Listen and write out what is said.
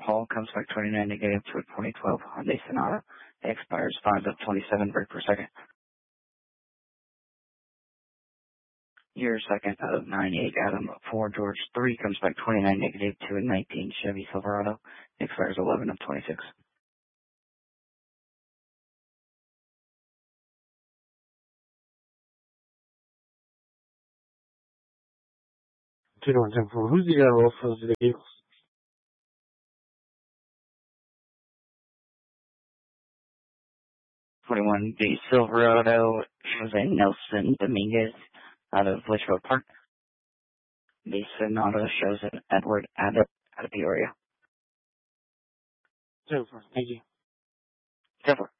Paul comes back 29 negative to a 2012 Hyundai Sonata. It expires 5 of 27 brake per second. Your second out of 9-8 Adam 4 George 3 comes back 29 negative to a 19 Chevy Silverado. It expires 11 of 26. 21-10-4. Who's the roll for the Eagles? 21 the Silverado Jose Nelson Dominguez out of Litchfield Park. The Sonata shows an Edward Abbott out of Peoria. 10-4. Thank you. 10-4.